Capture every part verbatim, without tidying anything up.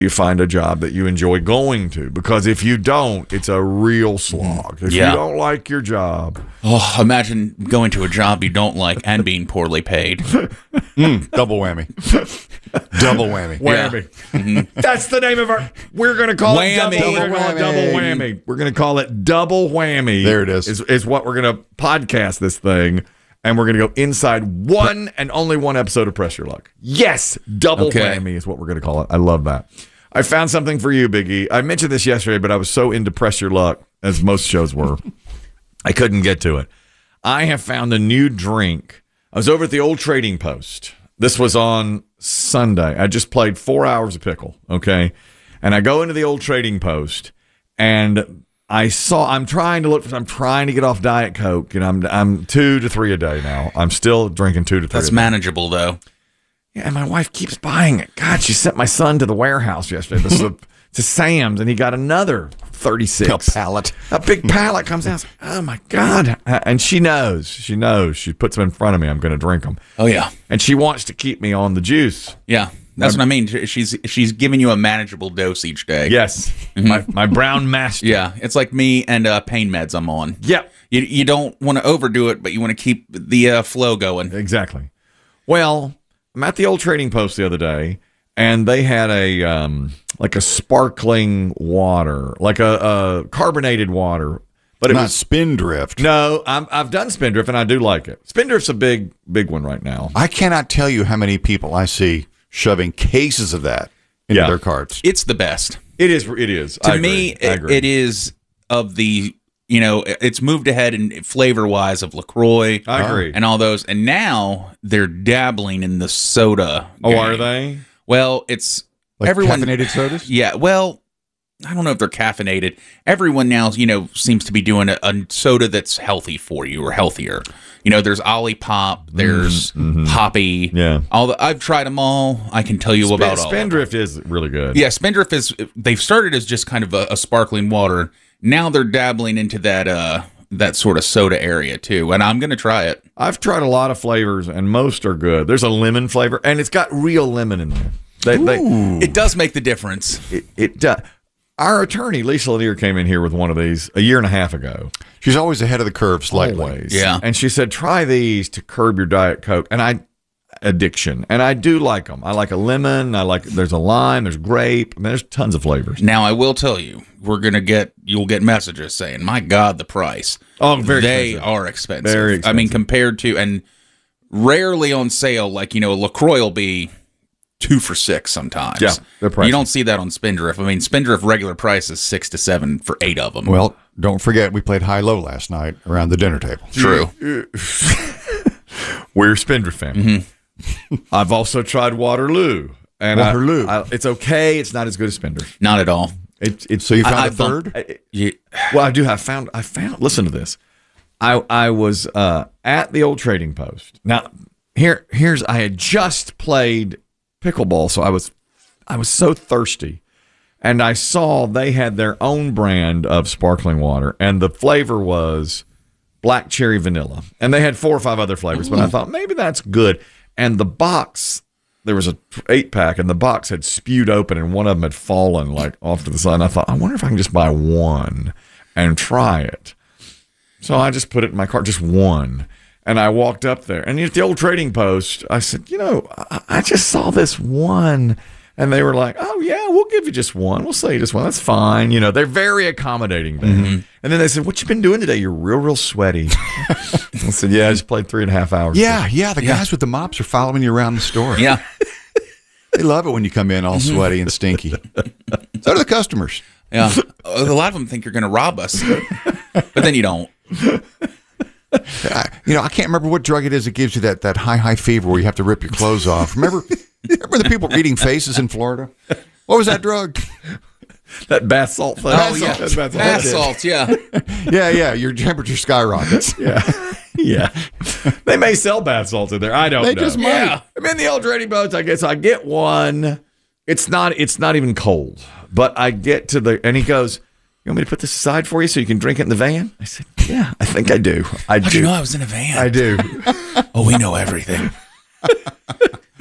you find a job that you enjoy going to, because if you don't, it's a real slog. If yeah. you don't like your job, oh, imagine going to a job you don't like and being poorly paid. mm, double whammy. Double whammy. Whammy. Yeah. Mm-hmm. That's the name of our. We're going to call Whammy. it double, we're gonna call it double whammy. We're going to call it double whammy. There it is. Is, is what we're going to podcast this thing. And we're going to go inside one and only one episode of Press Your Luck. Yes, double okay. whammy is what we're going to call it. I love that. I found something for you, Biggie. I mentioned this yesterday, but I was so into Press Your Luck, as most shows were, I couldn't get to it. I have found a new drink. I was over at the Old Trading Post. This was on Sunday. I just played four hours of pickle, okay? And I go into the Old Trading Post, and I saw, I'm trying to look for, I'm trying to get off Diet Coke, and I'm I'm two to three a day now. I'm still drinking two to three That's a day. manageable, though. Yeah, and my wife keeps buying it. God, she sent my son to the warehouse yesterday to, to Sam's, and he got another thirty-six. A pallet. A big pallet comes out. Oh, my God. And she knows. She knows. She puts them in front of me. I'm going to drink them. Oh, yeah. And she wants to keep me on the juice. Yeah. That's what I mean. She's she's giving you a manageable dose each day. Yes. my, my brown master. Yeah. It's like me and uh, pain meds I'm on. Yeah. You, you don't want to overdo it, but you want to keep the uh, flow going. Exactly. Well, I'm at the Old Trading Post the other day, and they had a um, like a sparkling water, like a, a carbonated water, but it Not was Spindrift. no. I'm, I've done Spindrift, and I do like it. Spindrift's a big, big one right now. I cannot tell you how many people I see shoving cases of that into Yeah. their carts. It's the best. It is. It is. To I me, agree. I it, agree. it is of the, you know, it's moved ahead in flavor-wise of LaCroix. I agree. And all those. And now they're dabbling in the soda. Oh, game. are they? Well, it's Like everyone. caffeinated sodas? Yeah, well, I don't know if they're caffeinated. Everyone now, you know, seems to be doing a, a soda that's healthy for you or healthier. You know, there's Olipop, there's mm-hmm. Poppy. Yeah. All the, I've tried them all. I can tell you Spin- about all. of them. Spindrift is really good. Yeah, Spindrift is. They've started as just kind of a, a sparkling water. Now they're dabbling into that uh that sort of soda area too, and I'm gonna try it. I've tried a lot of flavors, and most are good. There's a lemon flavor, and it's got real lemon in there. They, they, It does make the difference. it, it does. Our attorney, Lisa Lanier, came in here with one of these a year and a half ago. She's always ahead of the curve slightly. Always. Yeah. And she said, try these to curb your Diet Coke. And I, addiction. And I do like them. I like a lemon. I like, there's a lime, there's grape. I mean, there's tons of flavors. Now I will tell you, we're gonna get you'll get messages saying, "My God, the price." Oh, very they expensive. are expensive. Very I mean, expensive. compared to and rarely on sale. Like, you know, LaCroix will be two for six sometimes. Yeah, they're pricey. You don't see that on Spindrift. I mean, Spindrift regular price is six to seven for eight of them. Well, don't forget, we played high-low last night around the dinner table. true. We're Spindrift family. Mm-hmm. I've also tried Waterloo. And I- Waterloo. I, it's okay. It's not as good as Spindrift. Not at all. It, it's So you found I- a I've done- third? I- You, Well, I do have found. I found. Listen to this. I I was uh, at the Old Trading Post. Now here here's I had just played pickleball, so I was I was so thirsty, and I saw they had their own brand of sparkling water, and the flavor was black cherry vanilla, and they had four or five other flavors. But I thought maybe that's good. And the box, there was a eight pack, and the box had spewed open, and one of them had fallen like off to the side. And I thought, I wonder if I can just buy one and try it. So I just put it in my cart, just one. And I walked up there. And at the Old Trading Post, I said, you know, I, I just saw this one. And they were like, oh, yeah, we'll give you just one. We'll sell you just one. That's fine. You know, they're very accommodating there. Mm-hmm. And then they said, what you been doing today? You're real, real sweaty. I said, yeah, I just played three and a half hours. Yeah, yeah. The guys with the mops are following you around the store. yeah. They love it when you come in all sweaty and stinky. So do the customers. Yeah. A lot of them think you're going to rob us, but then you don't. I, you know, I can't remember what drug it is that gives you that, that high, high fever where you have to rip your clothes off. Remember, remember the people reading faces in Florida? What was that drug? That bath salt thing. Oh, yeah. That's bath salt. Bath salts, yeah. Yeah, yeah. Your temperature skyrockets. Yeah. Yeah. They may sell bath salts in there. I don't They know. just might. Yeah. I'm in the Old Trading Post. I guess I get one. It's not it's not even cold. But I get to the and he goes, you want me to put this aside for you so you can drink it in the van? I said, yeah, I think I do. I How'd do. you know I was in a van? I do. Oh, we know everything.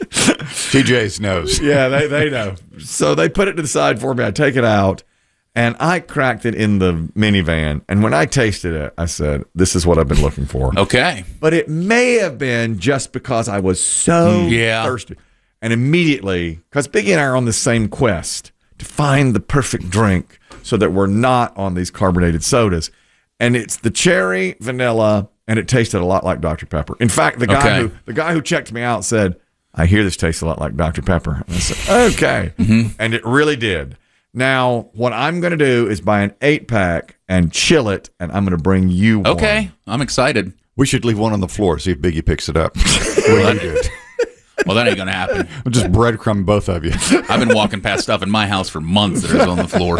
T J's knows. Yeah, they, they know. So they put it to the side for me. I take it out, and I cracked it in the minivan. And when I tasted it, I said, this is what I've been looking for. Okay. But it may have been just because I was so Yeah. thirsty. And immediately, because Biggie and I are on the same quest to find the perfect drink so that we're not on these carbonated sodas. And it's the cherry, vanilla, and it tasted a lot like Doctor Pepper. In fact, the guy Okay. who the guy who checked me out said, I hear this tastes a lot like Doctor Pepper. And I said, okay. Mm-hmm. And it really did. Now, what I'm going to do is buy an eight-pack and chill it, and I'm going to bring you one. Okay. I'm excited. We should leave one on the floor, see if Biggie picks it up. Well, you did. Well, that ain't going to happen. We'll just breadcrumb both of you. I've been walking past stuff in my house for months that is on the floor.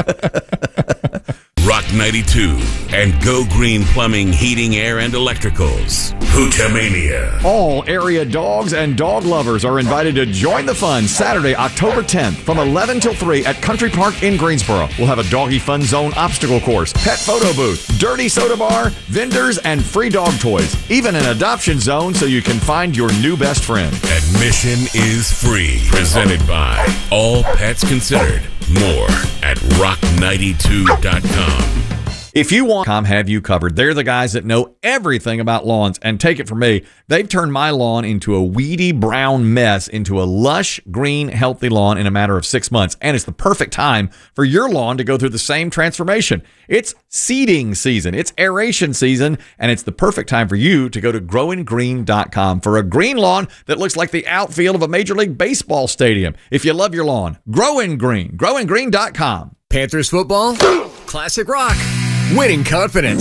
Rock ninety-two and Go Green Plumbing, Heating, Air, and Electricals. Hootamania. All area dogs and dog lovers are invited to join the fun Saturday, October tenth from eleven till three at Country Park in Greensboro. We'll have a doggy fun zone obstacle course, pet photo booth, dirty soda bar, vendors, and free dog toys. Even an adoption zone so you can find your new best friend. Admission is free. Presented by All Pets Considered. More at rock ninety-two dot com. If you want, Com have you covered. They're the guys that know everything about lawns. And take it from me, they've turned my lawn into a weedy brown mess into a lush, green, healthy lawn in a matter of six months. And it's the perfect time for your lawn to go through the same transformation. It's seeding season. It's aeration season. And it's the perfect time for you to go to growing green dot com for a green lawn that looks like the outfield of a Major League Baseball stadium. If you love your lawn, Growing Green. growing green dot com. Panthers football, classic rock, winning confidence.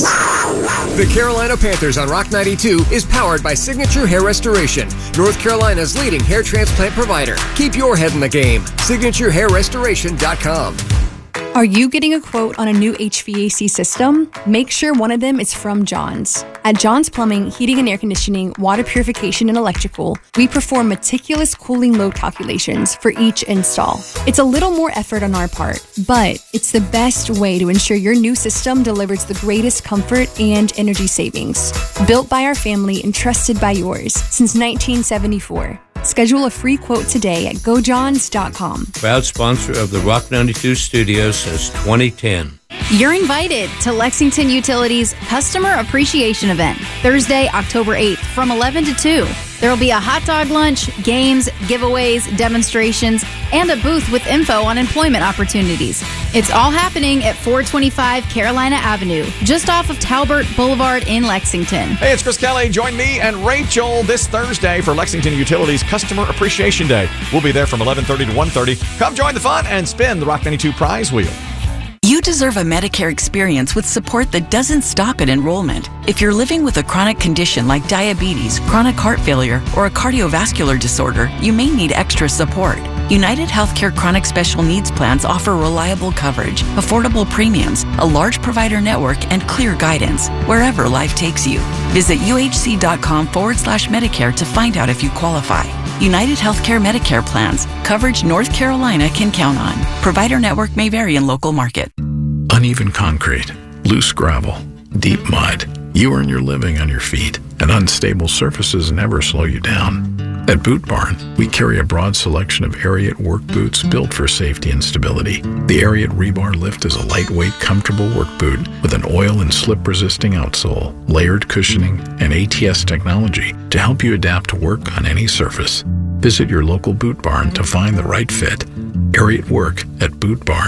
The Carolina Panthers on Rock ninety-two is powered by Signature Hair Restoration, North Carolina's leading hair transplant provider. Keep your head in the game. signature hair restoration dot com. Are you getting a quote on a new H V A C system? Make sure one of them is from Johns. At Johns Plumbing, Heating and Air Conditioning, Water Purification, and Electrical, we perform meticulous cooling load calculations for each install. It's a little more effort on our part, but it's the best way to ensure your new system delivers the greatest comfort and energy savings. Built by our family and trusted by yours since nineteen seventy-four. Schedule a free quote today at go johns dot com. Proud sponsor of the Rock ninety-two studios since twenty ten. You're invited to Lexington Utilities Customer Appreciation Event, Thursday, October eighth from eleven to two. There will be a hot dog lunch, games, giveaways, demonstrations, and a booth with info on employment opportunities. It's all happening at four twenty-five Carolina Avenue, just off of Talbert Boulevard in Lexington. Hey, it's Chris Kelly. Join me and Rachel this Thursday for Lexington Utilities Customer Appreciation Day. We'll be there from eleven thirty to one thirty. Come join the fun and spin the Rock ninety-two prize wheel. You deserve a Medicare experience with support that doesn't stop at enrollment. If you're living with a chronic condition like diabetes, chronic heart failure, or a cardiovascular disorder, you may need extra support. United Healthcare Chronic Special Needs Plans offer reliable coverage, affordable premiums, a large provider network, and clear guidance wherever life takes you. Visit uhc.com forward slash Medicare to find out if you qualify. United Healthcare Medicare plans. Coverage North Carolina can count on. Provider network may vary in local market. Uneven concrete, loose gravel, deep mud. You earn your living on your feet, and unstable surfaces never slow you down. At Boot Barn, we carry a broad selection of Ariat work boots built for safety and stability. The Ariat Rebar Lift is a lightweight, comfortable work boot with an oil and slip-resisting outsole, layered cushioning, and A T S technology to help you adapt to work on any surface. Visit your local Boot Barn to find the right fit. Ariat Work at Boot Barn.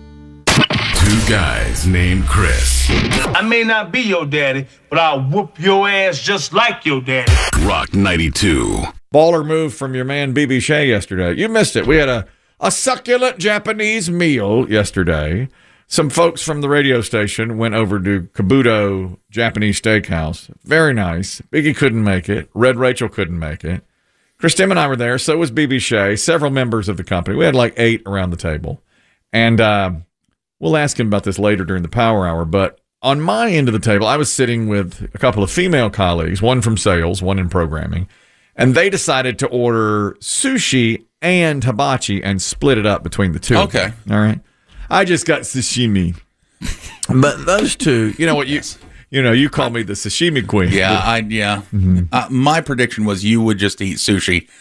Two guys named Chris. I may not be your daddy, but I'll whoop your ass just like your daddy. Rock ninety-two. Baller move from your man B B Shea yesterday. You missed it. We had a, a succulent Japanese meal yesterday. Some folks from the radio station went over to Kabuto Japanese Steakhouse. Very nice. Biggie couldn't make it. Red Rachel couldn't make it. Chris Tim and I were there. So was B B Shea. Several members of the company. We had like eight around the table. And uh, we'll ask him about this later during the power hour. But on my end of the table, I was sitting with a couple of female colleagues, one from sales, one in programming. And they decided to order sushi and hibachi and split it up between the two. Okay. All right. I just got sashimi. But those two, you know what, you you know, you call me the sashimi queen. Yeah, I yeah. Mm-hmm. Uh, my prediction was you would just eat sushi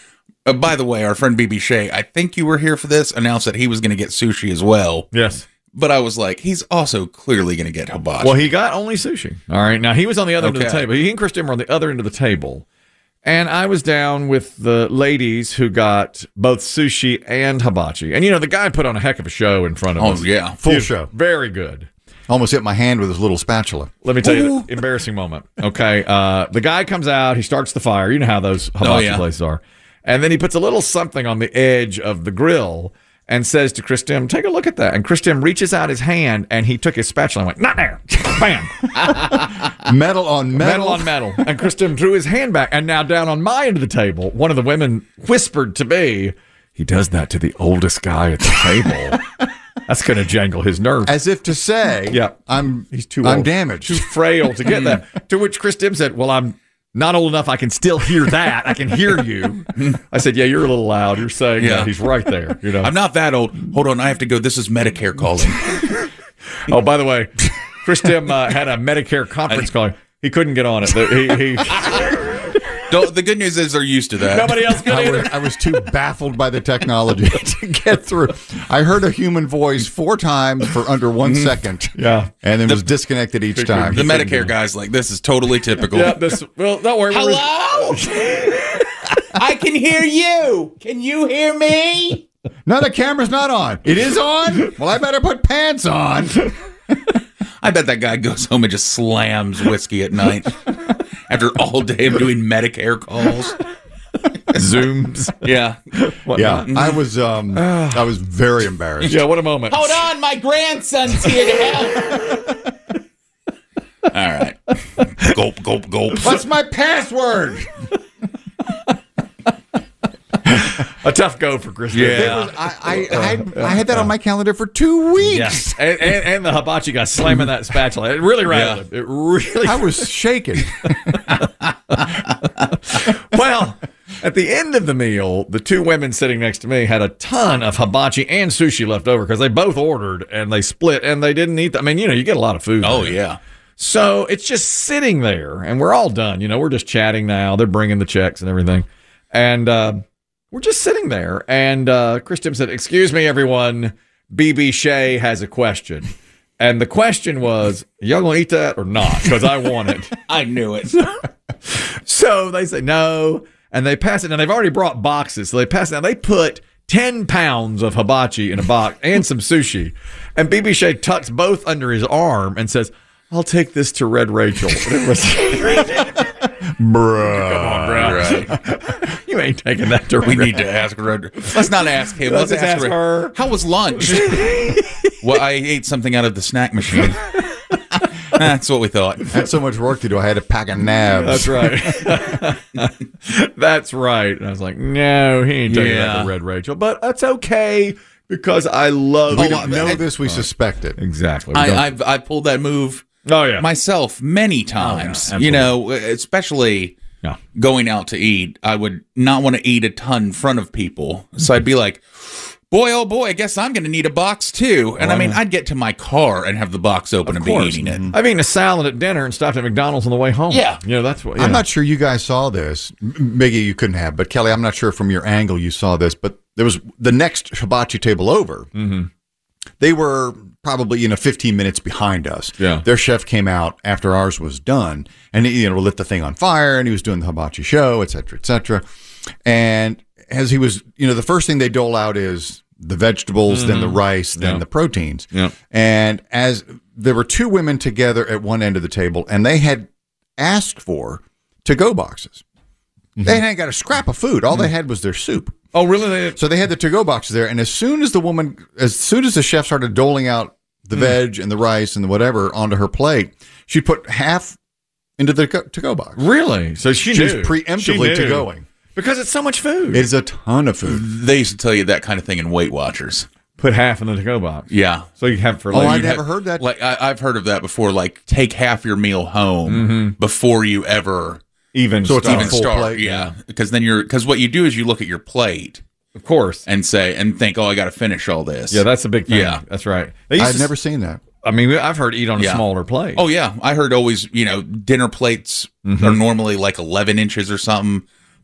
Uh, by the way, our friend B B Shea, I think you were here for this, announced that he was going to get sushi as well. Yes. But I was like, he's also clearly going to get hibachi. Well, he got only sushi. All right. Now, he was on the other end of the Okay. table. He and Christian were on the other end of the table. And I was down with the ladies who got both sushi and hibachi. And, you know, the guy put on a heck of a show in front of Oh, us. yeah. Full He was show. Very good. Almost hit my hand with his little spatula. Let me tell you the embarrassing moment. Okay. Uh, the guy comes out. He starts the fire. You know how those hibachi Oh, yeah. places are. And then he puts a little something on the edge of the grill and says to Christim, take a look at that. And Christim reaches out his hand and he took his spatula and went, not there. Bam. Metal on metal. Metal on metal. And Christim drew his hand back. And now down on my end of the table, one of the women whispered to me, he does that to the oldest guy at the table. That's going to jangle his nerves. As if to say, Yeah. I'm, He's too I'm old, damaged. too frail to get that. To which Christim said, well, I'm not old enough. I can still hear that. I can hear you. I said, yeah, you're a little loud. You're saying Yeah. that. He's right there. You know. I'm not that old. Hold on, I have to go. This is Medicare calling. Oh, by the way, Christim uh, had a Medicare conference call. He couldn't get on it. He, he, Don't, the good news is they're used to that. nobody else could I either. was, I was too baffled by the technology to get through. I heard a human voice four times for under one second. Yeah. And then was disconnected each time. The Medicare guy's like, this is totally typical. Yeah, this, well, don't worry. we're- Hello? I can hear you. Can you hear me? No, the camera's not on. It is on? Well, I better put pants on. I bet that guy goes home and just slams whiskey at night after all day of doing Medicare calls. Zooms. Yeah. Yeah, I was um, I was very embarrassed. Yeah, what a moment. Hold on, my grandson's here to help. All right. Gulp, gulp, gulp. What's my password? A tough go for Christim. It was, I, I, I, had, I had that on my calendar for two weeks. Yes. And, and, and the hibachi guy slamming that spatula. It really rattled him. It really. I was shaking. Well, at the end of the meal, the two women sitting next to me had a ton of hibachi and sushi left over because they both ordered and they split and they didn't eat. I mean, you know, you get a lot of food. Oh, there. yeah. So it's just sitting there and we're all done. You know, we're just chatting now. They're bringing the checks and everything. And uh, we're just sitting there. And uh, Christim said, excuse me, everyone. B B Shea has a question. And the question was, y'all going to eat that or not? Because I want it. I knew it. So they say no, and they pass it. And they've already brought boxes, so they pass it. Now they put ten pounds of hibachi in a box and some sushi. And B B Shea tucks both under his arm and says, "I'll take this to Red Rachel." And it was, Bruh. come on, bro. Right. You ain't taking that to We Red. need to ask Red. Let's not ask him. Let's Let's, ask Red- her. How was lunch? Well, I ate something out of the snack machine. That's what we thought. I had so much work to do. I had to pack a nabs. That's right. That's right. And I was like, no, he ain't taking that Yeah. to Red Rachel. But that's okay because I love We it. don't know this. We suspect it. Exactly. We don't- I, I've I pulled that move oh, yeah. myself many times. absolutely. you know, especially Yeah. going out to eat. I would not want to eat a ton in front of people, so I'd be like, "Boy, oh boy, I guess I'm going to need a box too." And I mean, I'd get to my car and have the box open and be course. eating it. I've eaten a salad at dinner and stopped at McDonald's on the way home. Yeah. You know, that's what. I'm yeah. not sure you guys saw this. M- Miggy, you couldn't have, but Kelly, I'm not sure from your angle you saw this, but there was the next hibachi table over. Mm-hmm. They were probably, you know, fifteen minutes behind us. Yeah. Their chef came out after ours was done and he, you know, lit the thing on fire and he was doing the hibachi show, et cetera, et cetera. And as he was, you know, the first thing they dole out is the vegetables, Mm-hmm. then the rice, then Yeah. the proteins. Yeah. And as there were two women together at one end of the table and they had asked for to-go boxes. Mm-hmm. They hadn't got a scrap of food. All they had was their soup. Oh, really? They- So they had the to-go boxes there, and as soon as the woman, as soon as the chef started doling out the veg and the rice and the whatever onto her plate, she put half into the co- to-go box. Really? So she She's knew. preemptively She knew. to-going. Because it's so much food. It is a ton of food. They used to tell you that kind of thing in Weight Watchers. Put half in the to-go box. Yeah. So you have it for Oh, later. I You'd never have- heard that. Like I, I've heard of that before. Like take half your meal home Mm-hmm. before you ever even So it's stuff. even full start. plate, yeah, because then you're because what you do is you look at your plate Of course. and say and think, oh, I got to finish all this. Yeah, that's a big thing. Yeah. That's right. They used I've to- never seen that. I mean, I've heard eat on a Yeah. smaller plate. Oh yeah, I heard always. You know, dinner plates Mm-hmm. are normally like eleven inches or something.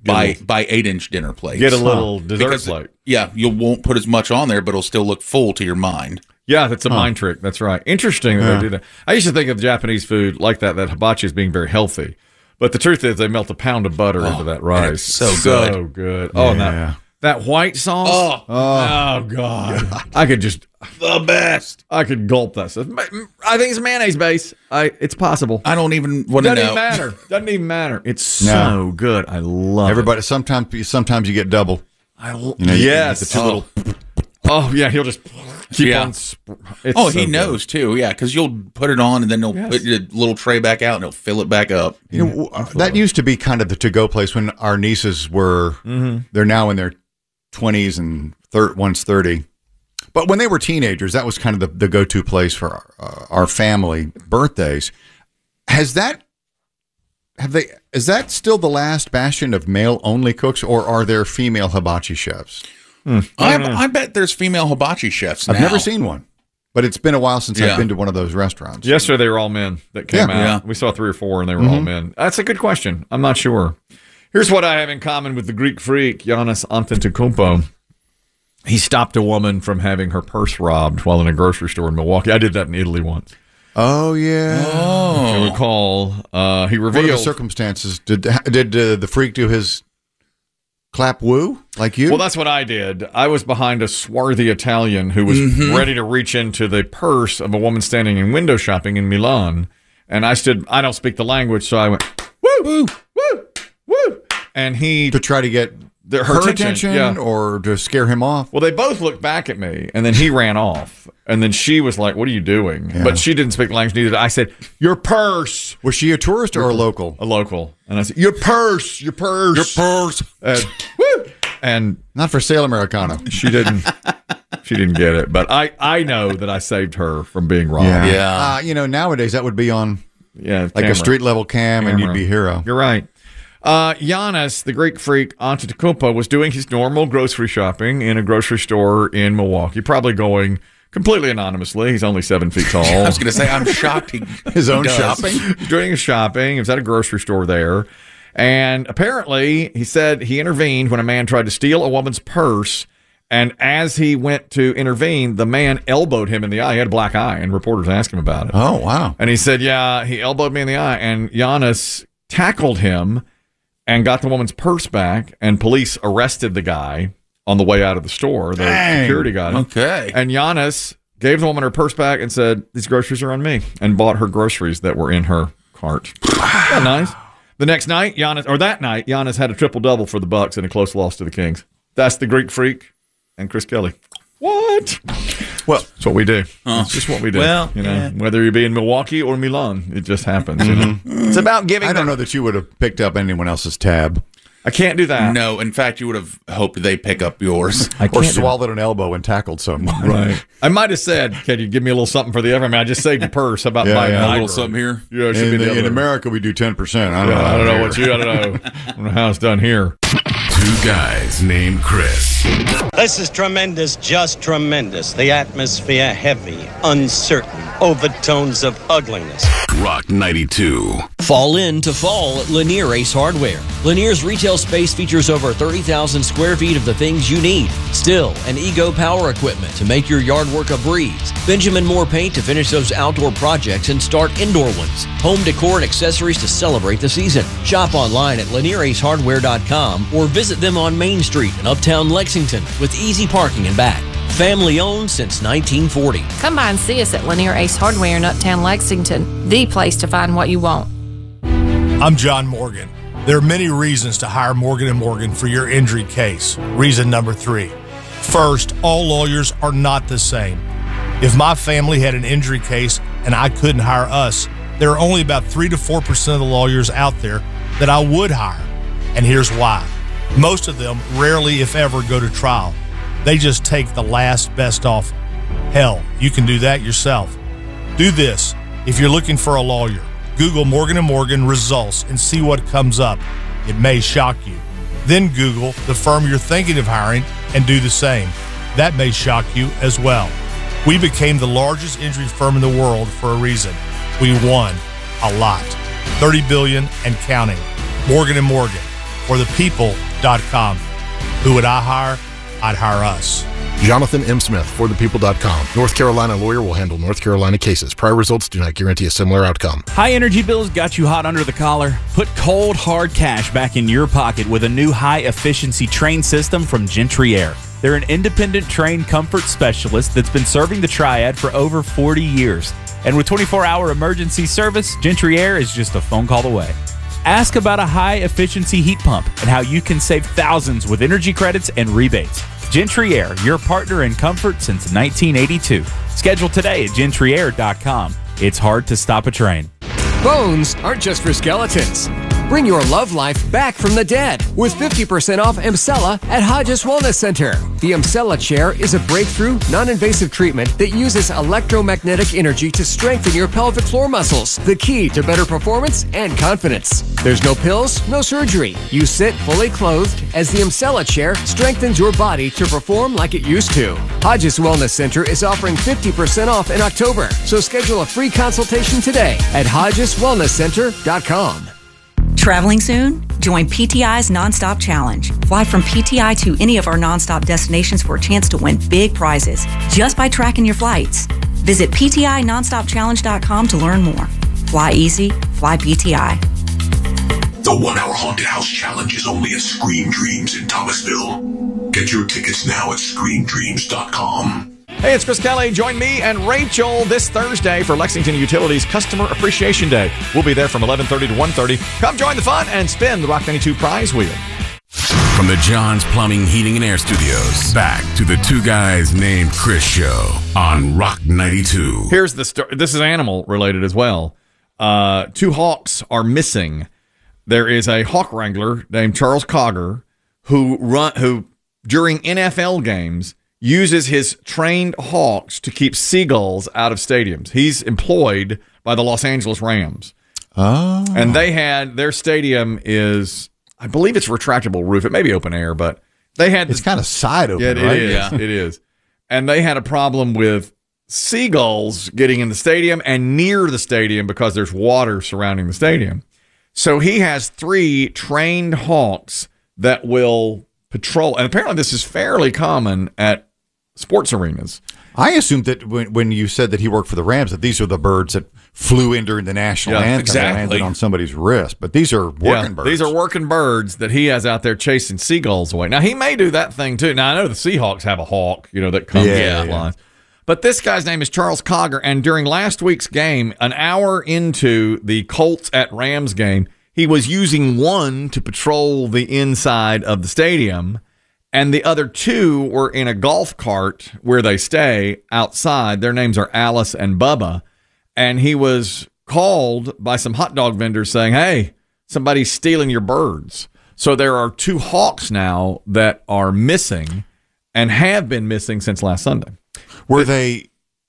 buy little- buy eight inch dinner plates. Get a little dessert Because, plate. Yeah, you won't put as much on there, but it'll still look full to your mind. Yeah, that's a mind trick. That's right. Interesting that Yeah. they do that. I used to think of Japanese food like that, that hibachi as being very healthy. But the truth is they melt a pound of butter into that rice. it's so So good. good. Oh, and Yeah. that, that white sauce. Oh. oh God. I could just, The best. I could gulp that stuff. I think it's mayonnaise base. I, it's possible. I don't even want to Doesn't know. even matter. Doesn't even matter. It's so No. good. I love Everybody, it. sometimes sometimes you get double. I lo- You know, you- yes. you get the two oh. little- oh, yeah. He'll just keep Yeah. on. Sp- it's Oh, so he good. knows too. Yeah, because you'll put it on and then he'll Yes. put the little tray back out and he'll fill it back up. You know, uh, that used to be kind of the to-go place when our nieces were. They're now in their twenties and thir- one's thirty. But when they were teenagers, that was kind of the, the go-to place for our, uh, our family birthdays. Has that have they? Is that still the last bastion of male-only cooks, or are there female hibachi chefs? I, I bet there's female hibachi chefs now. I've never seen one, but it's been a while since Yeah. I've been to one of those restaurants. Yesterday, they were all men that came Yeah. out. Yeah. We saw three or four, and they were all men. That's a good question. I'm not sure. Here's what I have in common with the Greek freak, Giannis Antetokounmpo. He stopped a woman from having her purse robbed while in a grocery store in Milwaukee. I did that in Italy once. Oh yeah. I recall uh, he What are the revealed. circumstances? Did did uh, the freak do his clap woo like you? Well, that's what I did. I was behind a swarthy Italian who was ready to reach into the purse of a woman standing in window shopping in Milan. And I stood, I don't speak the language, so I went, woo, woo, woo, woo. And he, to try to get the, her attention, yeah. or to scare him off. Well, they both looked back at me, and then he ran off. And then she was like, what are you doing? Yeah. But she didn't speak the language neither. did I I said, your purse. Was she a tourist or a local? A local. And I said, your purse, your purse. Your purse. And, woo. And Not for sale, Americano. she didn't. She didn't get it, but I, I know that I saved her from being robbed. Yeah. Yeah. Uh, you know, nowadays that would be on Yeah, like camera. a street level cam, and you'd Camera. be hero. You're right. Uh, Giannis, the Greek freak Antetokounmpo, was doing his normal grocery shopping in a grocery store in Milwaukee, probably going completely anonymously. He's only seven feet tall. I was going to say, I'm shocked he His own he does. shopping. He's doing his shopping. He was at a grocery store there. And apparently, he said he intervened when a man tried to steal a woman's purse. And as he went to intervene, the man elbowed him in the eye. He had a black eye, and reporters asked him about it. Oh wow! And he said, yeah, he elbowed me in the eye. And Giannis tackled him and got the woman's purse back. And police arrested the guy on the way out of the store. The Dang. security got him. Okay. And Giannis gave the woman her purse back and said, these groceries are on me, and bought her groceries that were in her cart. Wow. Nice. The next night, Giannis, or that night, Giannis had a triple-double for the Bucks in a close loss to the Kings. That's the Greek freak and Chris Kelly. What? Well, that's what we do. It's just what we do. Well, you know, yeah. whether you be in Milwaukee or Milan, it just happens. You know? It's about giving. I don't them- know that you would have picked up anyone else's tab I can't do that. No, in fact, you would have hoped they pick up yours. I or can't do swallowed an elbow and tackled someone. Right. I might have said, "Can you give me a little something for the other?" I mean, I just saved your purse. How about Yeah, buying yeah. a A A little little something here. Yeah, it should In, be the the- in other. America, we do ten percent. I don't Yeah, know. I don't know here. what you. I don't know. I don't know how it's done here. Two guys named Chris. This is tremendous, just tremendous. The atmosphere heavy, uncertain, overtones of ugliness. Rock ninety-two. Fall in to fall at Lanier Ace Hardware. Lanier's retail space features over thirty thousand square feet of the things you need. Still, and Ego power equipment to make your yard work a breeze. Benjamin Moore paint to finish those outdoor projects and start indoor ones. Home decor and accessories to celebrate the season. Shop online at Lanier Ace Hardware dot com or visit them on Main Street in Uptown Lexington with easy parking and back. Family owned since nineteen forty. Come by and see us at Lanier Ace Hardware in Uptown Lexington, the place to find what you want. I'm John Morgan. There are many reasons to hire Morgan and Morgan for your injury case. Reason number three. First, all lawyers are not the same. If my family had an injury case and I couldn't hire us, there are only about three to four percent of the lawyers out there that I would hire. And here's why. Most of them rarely, if ever, go to trial. They just take the last best offer. Hell, you can do that yourself. Do this. If you're looking for a lawyer, Google Morgan and Morgan results and see what comes up. It may shock you. Then Google the firm you're thinking of hiring and do the same. That may shock you as well. We became the largest injury firm in the world for a reason. We won a lot. thirty billion dollars and counting. Morgan and Morgan. or the people dot com. Who would I hire? I'd hire us. Jonathan M. Smith for the people dot com. North Carolina lawyer will handle North Carolina cases. Prior results do not guarantee a similar outcome. High energy bills got you hot under the collar? Put cold, hard cash back in your pocket with a new high-efficiency train system from Gentry Air. They're an independent train comfort specialist that's been serving the Triad for over forty years. And with twenty-four hour emergency service, Gentry Air is just a phone call away. Ask about a high-efficiency heat pump and how you can save thousands with energy credits and rebates. Gentry Air, your partner in comfort since nineteen eighty-two. Schedule today at gentry air dot com. It's hard to stop a train. Bones aren't just for skeletons. Bring your love life back from the dead with fifty percent off Emsella at Hodges Wellness Center. The Emsella chair is a breakthrough, non-invasive treatment that uses electromagnetic energy to strengthen your pelvic floor muscles, the key to better performance and confidence. There's no pills, no surgery. You sit fully clothed as the Emsella chair strengthens your body to perform like it used to. Hodges Wellness Center is offering fifty percent off in October, so schedule a free consultation today at hodges wellness center dot com. Traveling soon? Join P T I's Nonstop Challenge. Fly from P T I to any of our nonstop destinations for a chance to win big prizes just by tracking your flights. Visit P T I nonstop challenge dot com to learn more. Fly easy, fly P T I. The one-hour haunted house challenge is only at Scream Dreams in Thomasville. Get your tickets now at scream dreams dot com. Hey, it's Chris Kelly. Join me and Rachel this Thursday for Lexington Utilities Customer Appreciation Day. We'll be there from eleven thirty to one thirty. Come join the fun and spin the Rock ninety-two prize wheel. From the John's Plumbing, Heating, and Air Studios, back to the Two Guys Named Chris show on Rock ninety-two. Here's the story. This is animal related as well. Uh, two hawks are missing. There is a hawk wrangler named Charles Cogger who run who during N F L games uses his trained hawks to keep seagulls out of stadiums. He's employed by the Los Angeles Rams. Oh. And they had, their stadium is, I believe it's retractable roof. It may be open air, but they had. It's kind of side open, yeah, it right? Is, Yeah. It is. And they had a problem with seagulls getting in the stadium and near the stadium because there's water surrounding the stadium. So he has three trained hawks that will patrol. And apparently this is fairly common at sports arenas. I assumed that when, when you said that he worked for the Rams, that these are the birds that flew in during the national Yeah, anthem exactly. and landed on somebody's wrist. But these are working Yeah, birds. These are working birds that he has out there chasing seagulls away. Now, he may do that thing, too. Now, I know the Seahawks have a hawk, you know, that comes Yeah, and yeah. flies. But this guy's name is Charles Cogger, and during last week's game, an hour into the Colts at Rams game, he was using one to patrol the inside of the stadium, and the other two were in a golf cart where they stay outside. Their names are Alice and Bubba. And he was called by some hot dog vendors saying, hey, somebody's stealing your birds. So there are two hawks now that are missing and have been missing since last Sunday. Were they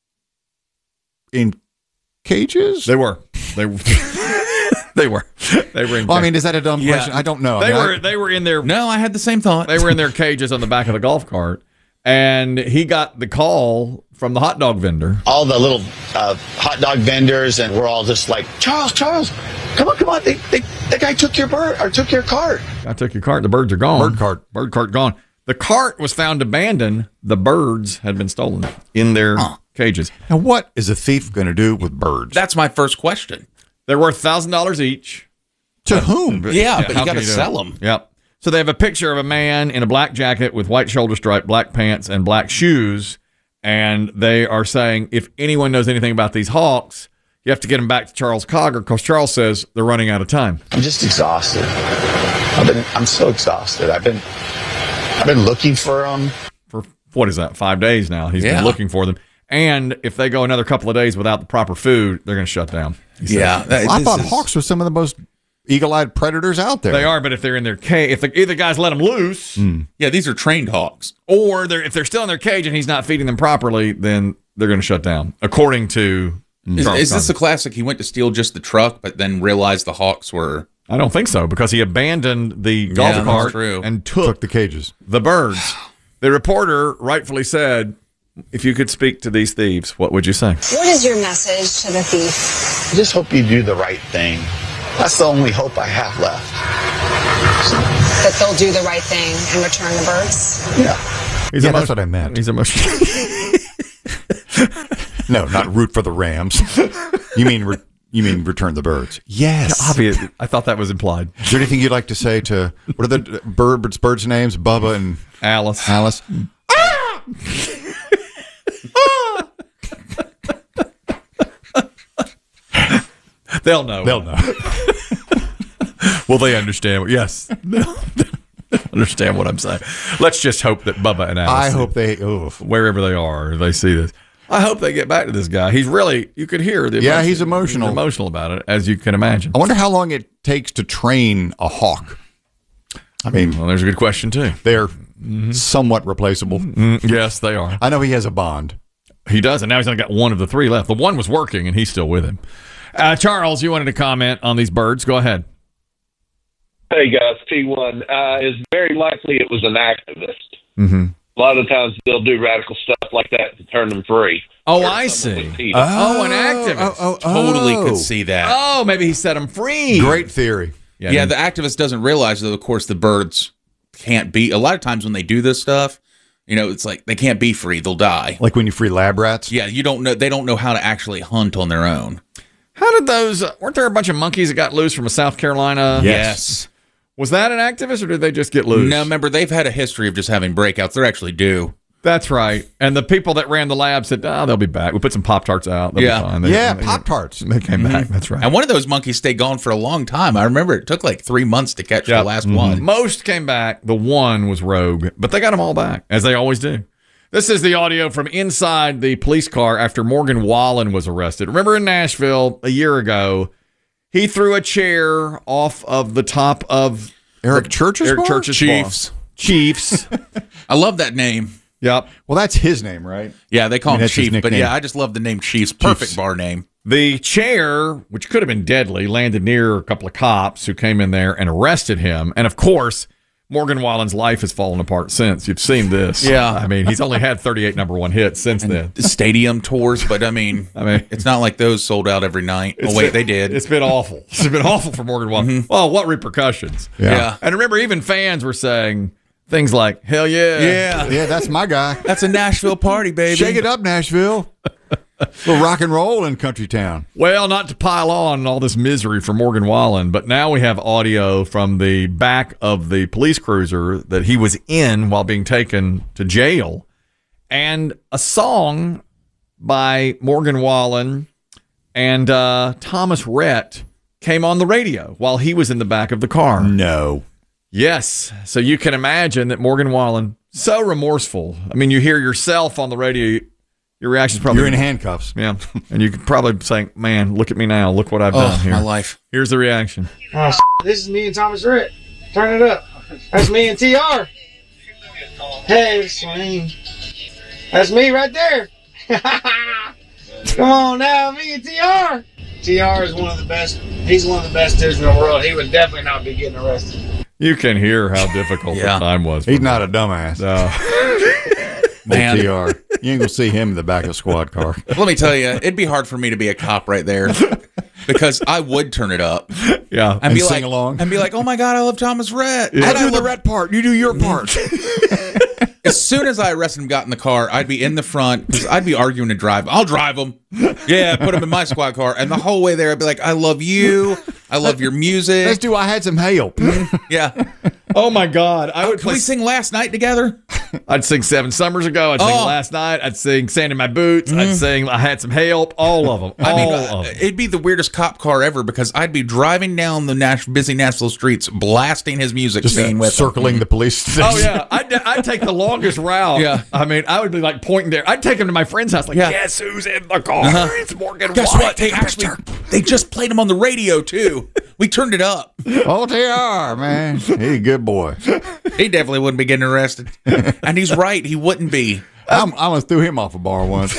in cages? They were. They were. They were. They were in Well, I mean, is that a dumb Yeah. question? I don't know. I They mean, were I- they were in their No, I had the same thought. they were in their cages on the back of the golf cart, and he got the call from the hot dog vendor. all the little uh, hot dog vendors, and we're all just like, Charles, Charles, come on, come on. They, they, the guy took your bird or took your cart. I took your cart. The birds are gone. Bird cart. Bird cart gone. The cart was found abandoned. The birds had been stolen in their cages. Now, what is a thief going to do with birds? That's my first question. They're worth one thousand dollars each. To whom? Yeah, but you how got can to do sell it? them. Yep. So they have a picture of a man in a black jacket with white shoulder stripe, black pants, and black shoes. And they are saying, if anyone knows anything about these hawks, you have to get them back to Charles Cogger because Charles says they're running out of time. I'm just exhausted. I've been, I'm so exhausted. I've been, I've been looking for them. For what is that? Five days now. He's Yeah. been looking for them. And if they go another couple of days without the proper food, they're going to shut down. he said. Yeah, that- I this thought is- hawks were some of the most eagle-eyed predators out there. They are, but if they're in their cage, if the, either guys let them loose, Yeah, these are trained hawks. or they're if they're still in their cage and he's not feeding them properly, then they're going to shut down, according to. Is, Charles is this Cogger. a classic? He went to steal just the truck, but then realized the hawks were. I don't think so because he abandoned the golf Yeah, that's cart true. and took, Took the cages. the birds. The reporter rightfully said, "If you could speak to these thieves, what would you say?" What is your message to the thief? I just hope you do the right thing. That's the only hope I have left. So, that they'll do the right thing and return the birds. Yeah. He's yeah, emo- that's what I meant. He's emotional. No, not root for the Rams. You mean re- you mean return the birds? Yes. Yeah, obvious. I thought that was implied. Is there anything you'd like to say to what are the birds birds names? Bubba and Alice. Alice. They'll know. They'll know. Will they understand? Yes. They'll understand what I'm saying. Let's just hope that Bubba and Alice, I hope they, oof. wherever they are, they see this. I hope they get back to this guy. He's really, you could hear the Yeah, emotion. he's emotional. He's emotional about it, as you can imagine. I wonder how long it takes to train a hawk. I mean, well, there's a good question, too. They're mm-hmm. somewhat replaceable. Mm, yes, they are. I know he has a bond. He does, and now he's only got one of the three left. The one was working, and he's still with him. Uh, Charles, you wanted to comment on these birds. Go ahead. Hey, guys, T one. Uh, it's very likely it was an activist. Mm-hmm. A lot of times they'll do radical stuff like that to turn them free. Oh, I see. Oh, oh, an activist. Oh, oh, Totally oh. could see that. Oh, maybe he set them free. Great theory. Yeah, yeah, the activist doesn't realize that, of course, the birds can't be. A lot of times when they do this stuff, you know, it's like they can't be free; they'll die. Like when you free lab rats. Yeah, you don't know. They don't know how to actually hunt on their own. How did those? Uh, weren't there a bunch of monkeys that got loose from a South Carolina? Yes. yes. Was that an activist, or did they just get loose? No, remember they've had a history of just having breakouts. They're actually due. That's right. And the people that ran the lab said, "Oh, they'll be back. We put some Pop Tarts out. They'll yeah, be fine." They, yeah, they, Pop Tarts. They came mm-hmm. back. That's right. And one of those monkeys stayed gone for a long time. I remember it took like three months to catch yep. the last mm-hmm. one. Most came back. The one was rogue, but they got them all back, as they always do. This is the audio from inside the police car after Morgan Wallen was arrested. Remember in Nashville a year ago, he threw a chair off of the top of Eric Church's Eric bar? Church's Chiefs. Bar. Chiefs. I love that name. Yep. Well, that's his name, right? Yeah, they call I mean, him Chief, but yeah, I just love the name Chiefs. Perfect Chiefs. Bar name. The chair, which could have been deadly, landed near a couple of cops who came in there and arrested him. And of course, Morgan Wallen's life has fallen apart since. You've seen this. Yeah. I mean, he's only had thirty-eight number one hits since and then. Stadium tours, but I mean, I mean, it's not like those sold out every night. Oh, wait, been, they did. It's been awful. It's been awful for Morgan Wallen. Mm-hmm. Well, what repercussions? Yeah. yeah. And remember, even fans were saying things like, hell yeah. Yeah. Yeah, that's my guy. That's a Nashville party, baby. Shake it up, Nashville. A little rock and roll in country town. Well, not to pile on all this misery for Morgan Wallen, but now we have audio from the back of the police cruiser that he was in while being taken to jail, and a song by Morgan Wallen and uh, Thomas Rhett came on the radio while he was in the back of the car. No. Yes. So you can imagine that Morgan Wallen, so remorseful. I mean, you hear yourself on the radio. Your reaction is probably... You're in handcuffs. Yeah. And you could probably say, man, look at me now. Look what I've oh, done here. My life. Here's the reaction. Oh, this is me and Thomas Rhett. Turn it up. That's me and T R. Hey, Swain. That's me right there. Come on now, me and T R. T R is one of the best. He's one of the best dudes in the world. He would definitely not be getting arrested. You can hear how difficult yeah. the time was. He's not a dumbass. No. Man. T R. You ain't gonna see him in the back of a squad car. Let me tell you, it'd be hard for me to be a cop right there because I would turn it up. Yeah, and, and be sing like, along, and be like, "Oh my God, I love Thomas Rhett." Yeah. I do I the Rhett part. You do your part. As soon as I arrested him, got in the car, I'd be in the front because I'd be arguing to drive. I'll drive him. Yeah, put him in my squad car, and the whole way there, I'd be like, "I love you. I love your music." Let's do I Had Some Help. Yeah. Oh my God! I would Can play... we sing Last Night together? I'd sing Seven Summers Ago. I'd sing oh. Last Night. I'd sing Sand in My Boots. Mm. I'd sing I Had Some Help. All of them. All I mean, of them. It'd be the weirdest cop car ever because I'd be driving down the Nash- busy Nashville streets, blasting his music, just scene with circling him. the police station. Oh yeah, I'd, I'd take the longest route. Yeah, I mean, I would be like pointing there. I'd take him to my friend's house. Like, yeah. guess who's in the car? Uh-huh. It's Morgan. Guess White. what? They actually they just played him on the radio too. We turned it up. Oh, T R, man, he's a good boy. He definitely wouldn't be getting arrested, and he's right. He wouldn't be. I'm, I almost threw him off a bar once.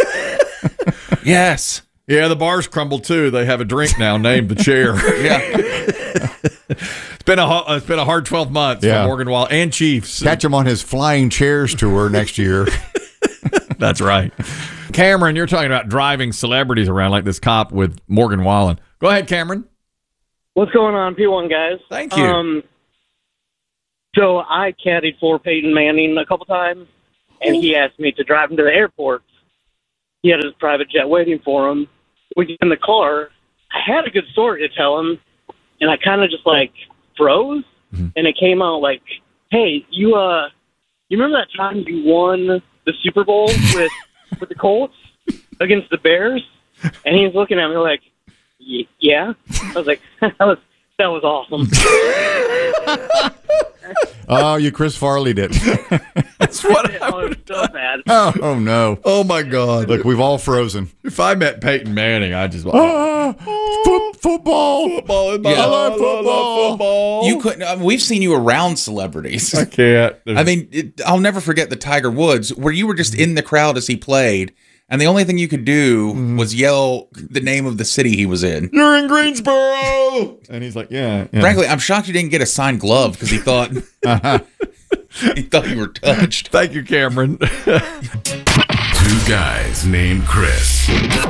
Yes. Yeah, the bars crumbled too. They have a drink now named the Chair. Yeah. It's been a it's been a hard twelve months yeah. for Morgan Wallen and Chiefs. Catch him on his Flying Chairs tour next year. That's right. Cameron, you're talking about driving celebrities around like this cop with Morgan Wallen. Go ahead, Cameron. What's going on, P one guys? Thank you. Um, So I caddied for Peyton Manning a couple times, and he asked me to drive him to the airport. He had his private jet waiting for him. We get in the car. I had a good story to tell him, and I kind of just, like, froze, mm-hmm. and it came out like, hey, you uh, you remember that time you won the Super Bowl with with the Colts against the Bears? And he was looking at me like, yeah. I was like, that was that was awesome. Oh, you Chris Farley did. That's what I oh, it was so bad. Oh, oh, no. Oh, my God. Look, we've all frozen. If I met Peyton Manning, I just... Ah, foot, football. Football. Yeah. I love football. football. You couldn't. I mean, we've seen you around celebrities. I can't. I mean, it, I'll never forget the Tiger Woods, where you were just in the crowd as he played, and the only thing you could do mm. was yell the name of the city he was in. You're in Greensboro! And he's like, yeah. yeah. Frankly, I'm shocked you didn't get a signed glove because he thought he thought you were touched. Thank you, Cameron. Two guys named Chris.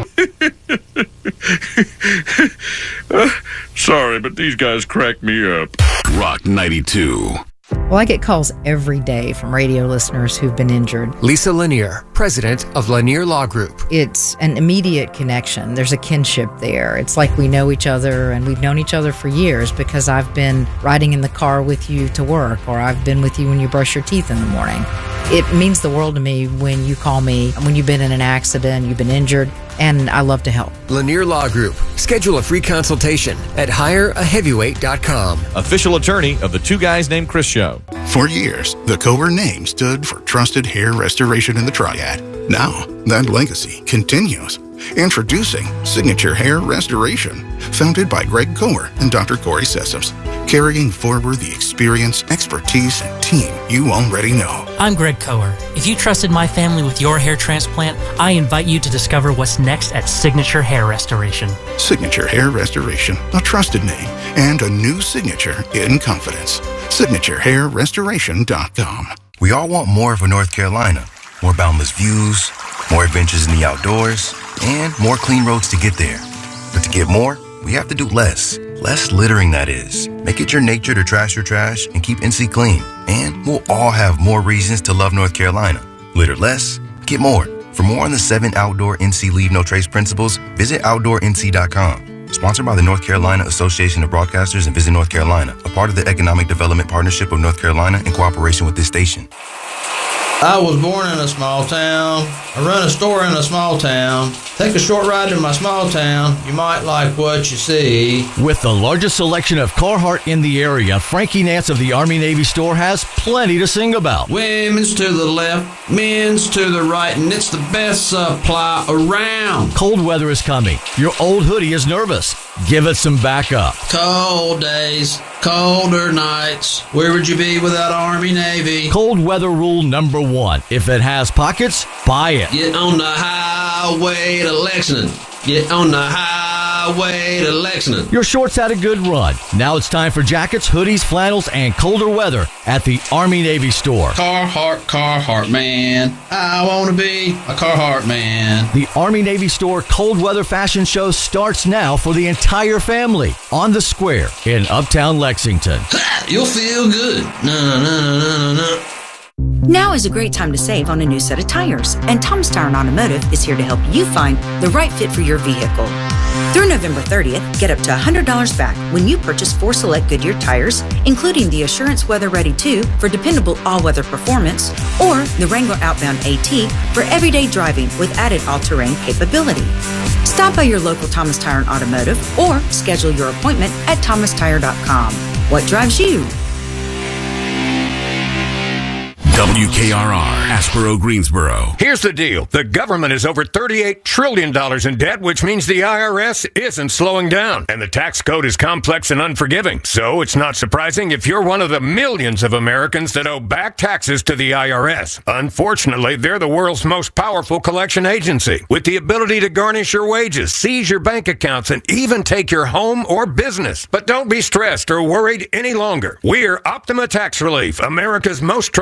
uh, sorry, but these guys crack me up. Rock ninety-two. Well, I get calls every day from radio listeners who've been injured. Lisa Lanier, president of Lanier Law Group. It's an immediate connection. There's a kinship there. It's like we know each other, and we've known each other for years because I've been riding in the car with you to work, or I've been with you when you brush your teeth in the morning. It means the world to me when you call me, when you've been in an accident, you've been injured, and I love to help. Lanier Law Group. Schedule a free consultation at hire a heavyweight dot com. Official attorney of the Two Guys Named Chris show. For years, the Kohler name stood for trusted hair restoration in the Triad. Now, that legacy continues. Introducing Signature Hair Restoration, founded by Greg Kohler and Doctor Corey Sessoms, carrying forward the experience, expertise, and team you already know. I'm Greg Kohler. If you trusted my family with your hair transplant, I invite you to discover what's next at Signature Hair Restoration. Signature Hair Restoration, a trusted name and a new signature in confidence. Signature Hair Restoration dot com. We all want more for North Carolina. More boundless views, more adventures in the outdoors, and more clean roads to get there. But to get more, we have to do less. Less littering, that is. Make it your nature to trash your trash and keep N C clean. And we'll all have more reasons to love North Carolina. Litter less, get more. For more on the seven outdoor N C Leave No Trace principles, visit outdoor N C dot com. Sponsored by the North Carolina Association of Broadcasters and Visit North Carolina, a part of the Economic Development Partnership of North Carolina in cooperation with this station. I was born in a small town. I run a store in a small town. Take a short ride to my small town. You might like what you see. With the largest selection of Carhartt in the area, Frankie Nance of the Army-Navy store has plenty to sing about. Women's to the left, men's to the right, and it's the best supply around. Cold weather is coming. Your old hoodie is nervous. Give it some backup. Cold days, colder nights. Where would you be without Army-Navy? Cold weather rule number one. If it has pockets, buy it. Get on the highway to Lexington. Get on the highway to Lexington. Your shorts had a good run. Now it's time for jackets, hoodies, flannels, and colder weather at the Army-Navy store. Carhartt, Carhartt, man. I want to be a Carhartt man. The Army-Navy store cold weather fashion show starts now for the entire family on the square in Uptown Lexington. You'll feel good. No, no, no, no, no, no. Now is a great time to save on a new set of tires, and Thomas Tire and Automotive is here to help you find the right fit for your vehicle. Through November thirtieth, get up to one hundred dollars back when you purchase four select Goodyear tires, including the Assurance Weather Ready two for dependable all-weather performance, or the Wrangler Outbound AT for everyday driving with added all-terrain capability. Stop by your local Thomas Tire and Automotive or schedule your appointment at thomas tire dot com. What drives you? W K R R, Aspero, Greensboro. Here's the deal. The government is over thirty-eight trillion dollars in debt, which means the I R S isn't slowing down. And the tax code is complex and unforgiving. So it's not surprising if you're one of the millions of Americans that owe back taxes to the I R S. Unfortunately, they're the world's most powerful collection agency, with the ability to garnish your wages, seize your bank accounts, and even take your home or business. But don't be stressed or worried any longer. We're Optima Tax Relief, America's most trusted tax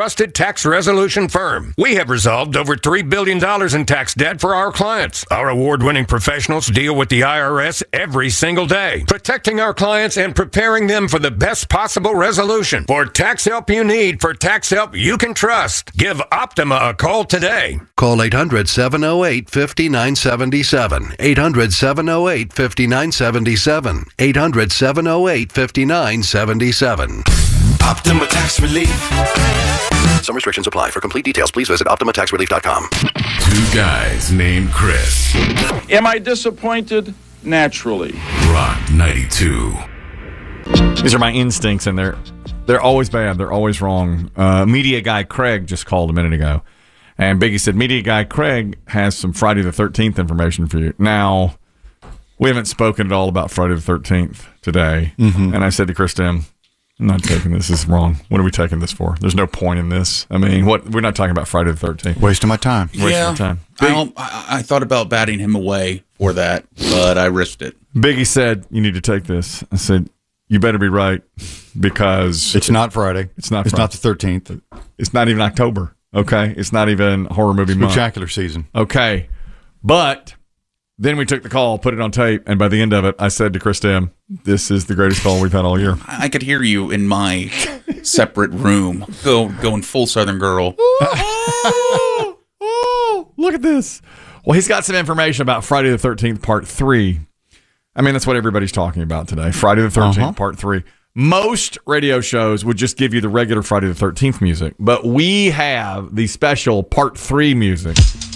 tax resolution firm. We have resolved over three billion dollars in tax debt for our clients. Our award-winning professionals deal with the I R S every single day, protecting our clients and preparing them for the best possible resolution. For tax help you need, for tax help you can trust, give Optima a call today. Call eight hundred, seven oh eight, five nine seven seven. eight hundred, seven oh eight, five nine seven seven. eight hundred, seven oh eight, five nine seven seven. Optima Tax Relief. Some restrictions apply. For complete details, please visit optima tax relief dot com. Two guys named Chris. Am I disappointed? Naturally. Rock ninety-two. These are my instincts, and they're they're always bad. They're always wrong. Uh, media guy Craig just called a minute ago, and Biggie said, media guy Craig has some Friday the thirteenth information for you. Now, we haven't spoken at all about Friday the thirteenth today, Mhm. and I said to Chris Tim, I'm not taking this. This is wrong. What are we taking this for? There's no point in this. I mean, what? We're not talking about Friday the thirteenth. Wasting my time. Wasting Yeah. my time. I, don't- I, I thought about batting him away for that, but I risked it. Biggie said, you need to take this. I said, you better be right, because It's not Friday. It's not It's Friday. not the thirteenth. It's not even October. Okay, it's not even horror movie month. Spectacular season. Okay, but then we took the call, put it on tape, and by the end of it, I said to Chris Tim, "This is the greatest call we've had all year." I could hear you in my separate room, go going full Southern Girl. oh, oh, look at this. Well, he's got some information about Friday the thirteenth, Part Three. I mean, that's what everybody's talking about today. Friday the thirteenth, Uh-huh. Part Three. Most radio shows would just give you the regular Friday the thirteenth music, but we have the special Part Three music.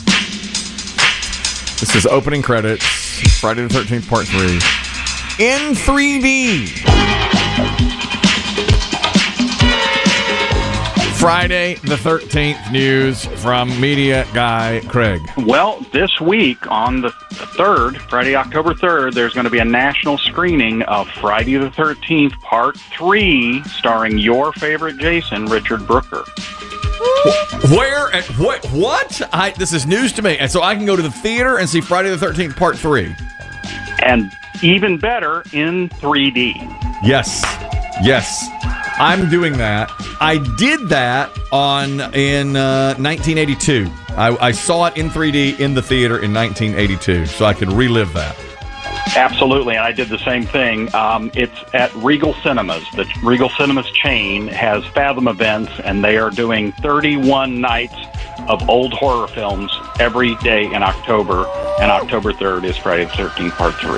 This is opening credits, Friday the thirteenth, Part Three, in three D. Friday the thirteenth news from media guy Craig. Well, this week on the third, Friday, October third, there's going to be a national screening of Friday the thirteenth, Part three, starring your favorite Jason, Richard Brooker. Where and what? What? I, this is news to me. And so I can go to the theater and see Friday the thirteenth, Part three. And even better, in three D. Yes. Yes. I'm doing that. I did that on in uh, nineteen eighty-two. I, I saw it in three D in the theater in nineteen eighty-two, so I could relive that. Absolutely, and I did the same thing. Um, it's at Regal Cinemas. The Regal Cinemas chain has Fathom events, and they are doing thirty-one nights of old horror films every day in October, and October third is Friday the thirteenth, Part three.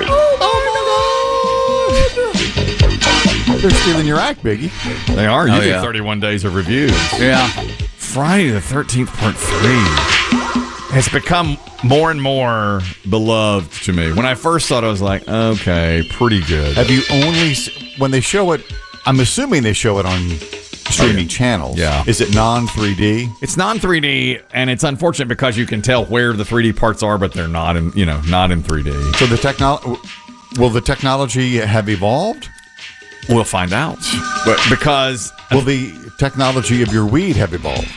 They're stealing your act, Biggie. They are. You Oh, do yeah. thirty-one days of reviews. Yeah. Friday the thirteenth, Part three has become more and more beloved to me. When I first saw it, I was like, okay, pretty good. Have you only s- when they show it? I'm assuming they show it on streaming channels. Yeah. Is it non three D? It's non three D, and it's unfortunate because you can tell where the three D parts are, but they're not in, you know, not in three D. So the technology will the technology have evolved? We'll find out. But because Will the technology of your weed have evolved?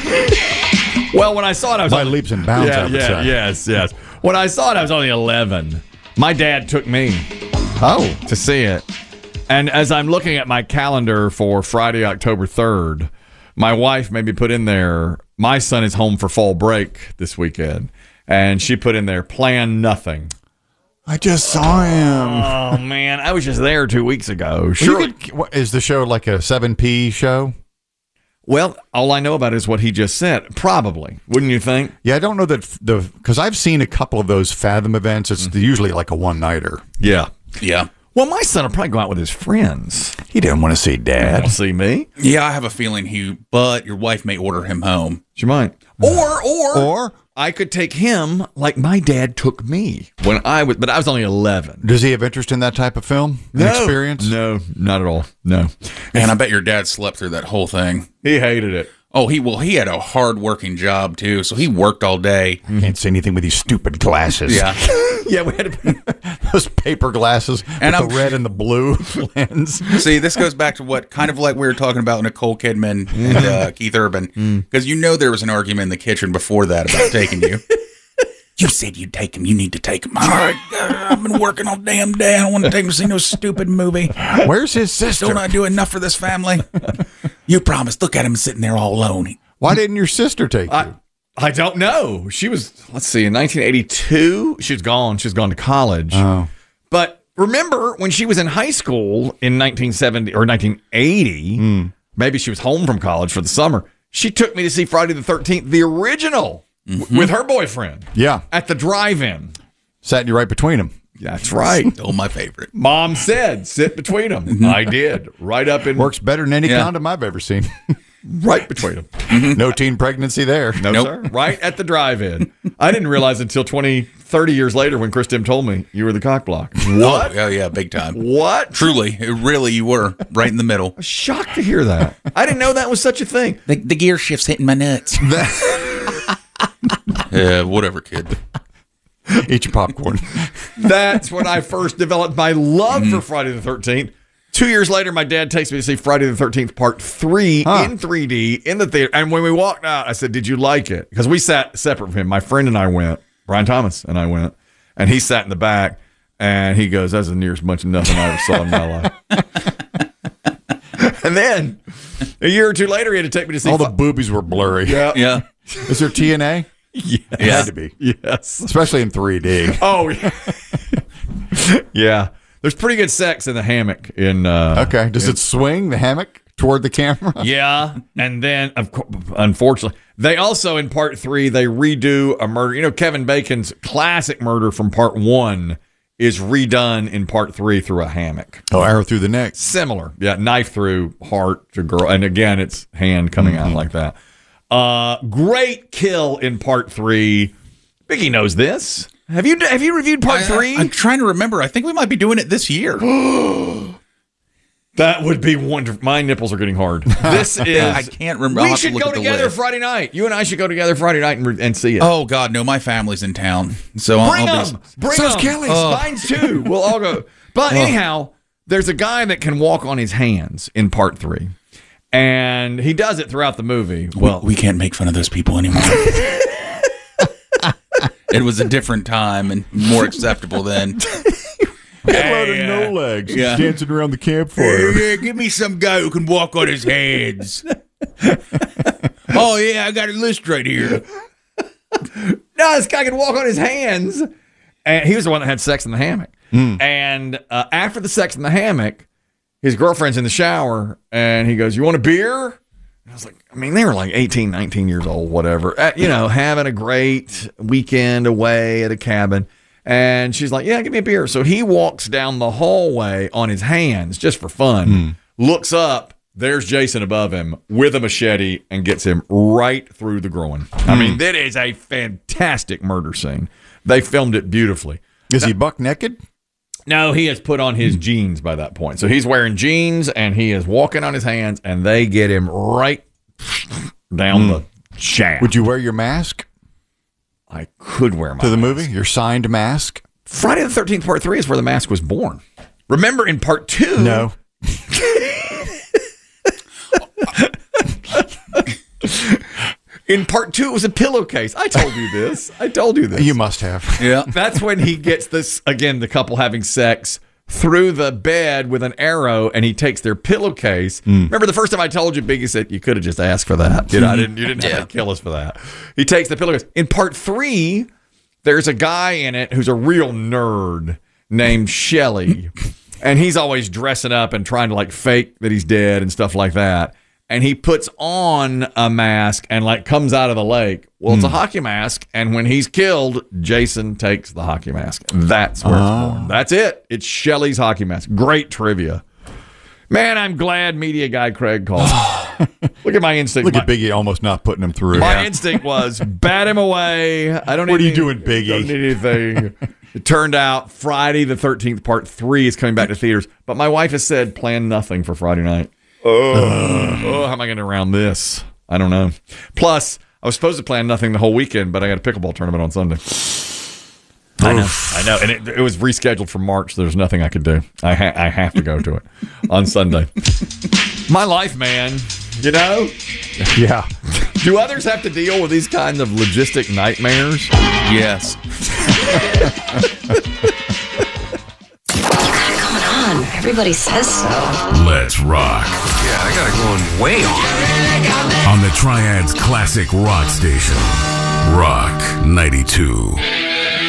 well, when I saw it, I was By only- leaps and bounds, Yeah, I would yeah, say. yes, yes. When I saw it, I was only eleven. My dad took me. Oh, to see it. And as I'm looking at my calendar for Friday, October third, my wife made me put in there, my son is home for fall break this weekend. And she put in there, plan nothing. I just saw him. Oh, man. I was just there two weeks ago. Sure. Sure. Is the show like a seven P show? Well, all I know about it is what he just said. Probably. Wouldn't you think? Yeah, I don't know that the because I've seen a couple of those Fathom events. It's usually like a one nighter. Yeah. Yeah. Well, my son will probably go out with his friends. He didn't want to see Dad. He'll see me. Yeah, I have a feeling he, but your wife may order him home. She might. Or, or, Or I could take him like my dad took me when I was, but I was only eleven. does he have interest in that type of film and experience? No, not at all. No. And I bet your dad slept through that whole thing. He hated it. Oh, he well, he had a hard working job too, so he worked all day. Can't see anything with these stupid glasses. Yeah. Yeah, we had to, Those paper glasses And with I'm- the red and the blue lens. See, this goes back to what kind of like we were talking about Nicole Kidman and uh, Keith Urban, because you know there was an argument in the kitchen before that about taking you. You said you'd take him. You need to take him. All right, uh, I've been working all damn day. I don't want to take him to see no stupid movie. Where's his sister? Don't I do enough for this family? You promised. Look at him sitting there all alone. Why didn't your sister take you? I, I don't know. She was, let's see, in nineteen eighty-two, she was gone. She was gone to college. Oh. But remember when she was in high school in nineteen seventy or nineteen eighty, Mm. maybe she was home from college for the summer. She took me to see Friday the thirteenth, the original, Mm-hmm. w- with her boyfriend. Yeah. At the drive-in. Sat you right between them. That's right. Still my favorite. Mom said, sit between them. I did. Right up in. Works better than any Yeah. condom I've ever seen. Right between them. No teen pregnancy there. No, Nope. sir. Right at the drive-in. I didn't realize until twenty, thirty years later when Chris Tim told me you were the cock block. What? Oh, yeah, big time. What? Truly, it really, you were right in the middle. I was shocked to hear that. I didn't know that was such a thing. The, the gear shift's hitting my nuts. Yeah, whatever, kid. Eat your popcorn. That's when I first developed my love for Friday the thirteenth. Two years later, my dad takes me to see Friday the thirteenth Part three Huh. in three D in the theater. And when we walked out, I said, did you like it? Because we sat separate from him. My friend and I went. Brian Thomas and I went. And he sat in the back. And he goes, that's the nearest bunch of nothing I ever saw in my life. And then a year or two later, he had to take me to see All the Fi- boobies were blurry. Yeah. Yeah. Is there T N A? Yes. It had to be. Yes. Especially in three D. Oh, yeah. Yeah. There's pretty good sex in the hammock. In uh, Okay. Does in- it swing the hammock toward the camera? Yeah, and then of course, unfortunately, they also in part three they redo a murder. You know, Kevin Bacon's classic murder from part one is redone in part three through a hammock. Oh, arrow through the neck. Similar, yeah, knife through heart to girl, and again it's hand coming Mm-hmm. out like that. Uh, great kill in part three. Biggie knows this. Have you have you reviewed part I, three? I'm trying to remember. I think we might be doing it this year. That would be wonderful. My nipples are getting hard. This is. I can't remember. I'll We have to should look go at the together list. Friday night. You and I should go together Friday night and, re- and see it. Oh, God, no. My family's in town. So I'll, Bring I'll them. be. Bring So's them. Kelly's. Oh. Mine's too. We'll all go. But anyhow, there's a guy that can walk on his hands in part three. And he does it throughout the movie. Well, we can't make fun of those people anymore. It was a different time and more acceptable then. A lot of no legs Yeah. dancing around the campfire. Yeah, give me some guy who can walk on his hands. Oh, yeah, I got a list right here. No, this guy can walk on his hands. And he was the one that had sex in the hammock. And uh, after the sex in the hammock, his girlfriend's in the shower and he goes, you want a beer? And I was like, I mean, they were like eighteen, nineteen years old, whatever. Uh, you know, having a great weekend away at a cabin. And she's like, yeah, give me a beer. So he walks down the hallway on his hands just for fun, looks up. There's Jason above him with a machete and gets him right through the groin. I mean, that is a fantastic murder scene. They filmed it beautifully. Is he buck naked? No, he has put on his jeans by that point. So he's wearing jeans and he is walking on his hands and they get him right down the shaft. Would you wear your mask I could wear my to the mask. movie? Your signed mask? Friday the thirteenth part three is where the mask was born. Remember in part two? No. In part two, it was a pillowcase. I told you this. I told you this. You must have. Yeah. That's when he gets this, again, the couple having sex through the bed with an arrow, and he takes their pillowcase. Remember the first time I told you, Biggie said, you could have just asked for that. You know, I didn't, you didn't have Yeah. to kill us for that. He takes the pillowcase. In part three, there's a guy in it who's a real nerd named Shelly, and he's always dressing up and trying to like fake that he's dead and stuff like that. And he puts on a mask and like comes out of the lake. Well, it's a hockey mask, and when he's killed, Jason takes the hockey mask. That's where Ah. it's born. That's it. It's Shelly's hockey mask. Great trivia. Man, I'm glad media guy Craig called. Look at my instinct. Look my, at Biggie almost not putting him through. my instinct was bat him away. I don't. What need are you any- doing, Biggie? Don't need anything. It turned out Friday the thirteenth part three is coming back to theaters, but my wife has said plan nothing for Friday night. Oh, oh, how am I going to round this? I don't know. Plus, I was supposed to plan nothing the whole weekend, but I got a pickleball tournament on Sunday. I know, I know, and it, it was rescheduled for March. So there's nothing I could do. I ha- I have to go to it on Sunday. My life, man. You know. Yeah. Do others have to deal with these kinds of logistic nightmares? Yes. What's going on? Everybody says so. Let's rock. Yeah, I got it going way on. On the Triad's classic rock station, Rock ninety-two.